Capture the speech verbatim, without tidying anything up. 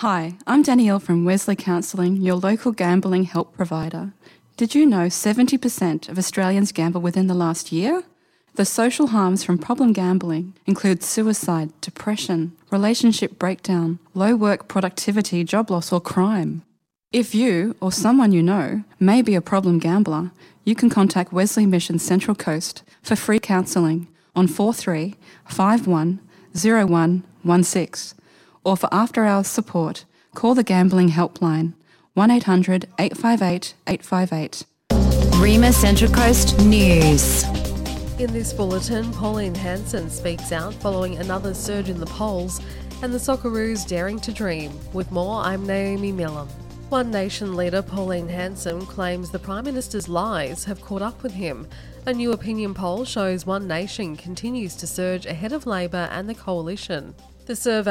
Hi, I'm Danielle from Wesley Counselling, your local gambling help provider. Did you know seventy percent of Australians gamble within the last year? The social harms from problem gambling include suicide, depression, relationship breakdown, low work productivity, job loss or crime. If you or someone you know may be a problem gambler, you can contact Wesley Mission Central Coast for free counselling on four three five one zero one one six. Or for after-hours support, call the Gambling Helpline, one eight hundred eight five eight eight five eight. Rima Central Coast News. In this bulletin, Pauline Hanson speaks out following another surge in the polls and the Socceroos daring to dream. With more, I'm Naomi Millam. One Nation leader Pauline Hanson claims the Prime Minister's lies have caught up with him. A new opinion poll shows One Nation continues to surge ahead of Labor and the Coalition. The survey